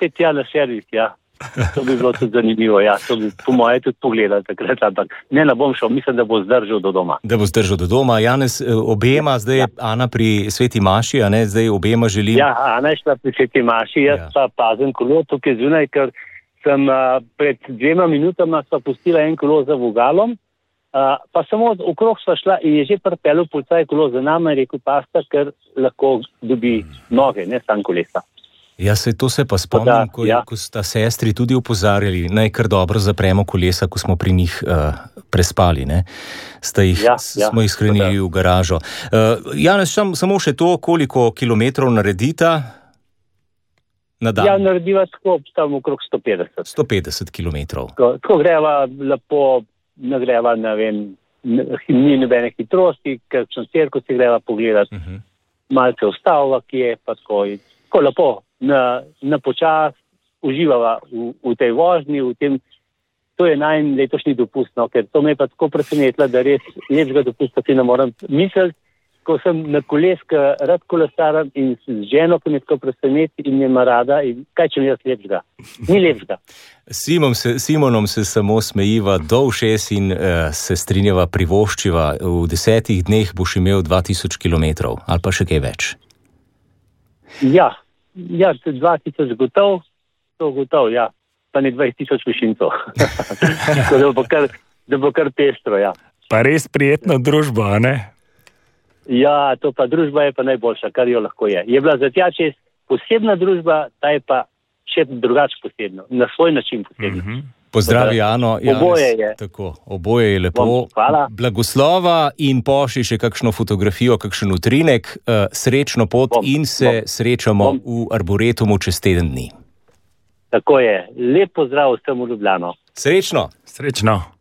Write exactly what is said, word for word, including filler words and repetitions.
se tja na servis, ja. To bi bilo tudi zanimivo, ja. To bi po moje tudi pogledali takrat, ampak ne, ne bom šel, mislim, da bo zdržal do doma. Da bo zdržal do doma. Janez, obema, zdaj je ja. Ana pri Sveti Maši, a ne, zdaj obema želim. Ja, Ana je šla pri Sveti Maši, jaz ja. pa pazem kolo tukaj zunaj, ker sem uh, pred dvema minutama sva pustila en kolo za vogalom, uh, pa samo okrog sva šla in je že pripeljal policaj kolo za nama in rekel, pasta, ker lahko dobi noge, ne sam kolesa. Ja, se to se pa spomnim, ko, ja. ko sta sestri tudi opozarjali, naj kar dobro zapremo kolesa, ko smo pri njih uh, prespali, ne? Sta jih, ja, smo ja, jih skrenili v garažo. Uh, Janez, sam, samo še to, koliko kilometrov naredita na dan? Ja, narediva tako, tam okrog sto petdeset. sto petdeset kilometrov. Tako, tako greva lepo, ne greva, ne vem, ni nobene hitrosti, ker sem cerko si greva pogledati, uh-huh. malce ustavila, ki je pa tako, tako lepo. Na, na počas uživava v, v tej vožnji, v tem, to je najn letošnji dopust, no, ker to me je pa tako presenetilo, da res lepšega dopusta si ne moram misliti, ko sem na koleska rad kolesaram in z ženo, ki me tako preseneti in ima rada, in kaj če mi jaz lepšega? Ni lepšega. Simon se, Simonom se samo smejiva do ušes in uh, se strinjava privoščiva. V desetih dneh boš imel dva tisoč kilometrov ali pa še kaj več. Ja. Ja, dva tisoč gotov, to gotov, ja. Pa ne dvajset tisoč višincov. da, bo kar, da bo kar pestro, ja. Pa res prijetna družba, ne? Ja, to pa družba je pa najboljša, kar jo lahko je. Je bila za tja čez posebna družba, ta je pa še drugače posebna, na svoj način posebna. Mm-hmm. Pozdravi, Ano. Oboje je. Tako, oboje je lepo. Hvala. Blagoslova in pošli še kakšno fotografijo, kakšen utrinek. Uh, srečno pot bom, in se bom, srečamo bom. v Arboretumu čez teden dni. Tako je. Lep pozdrav vsem v Ljubljano. Srečno. Srečno.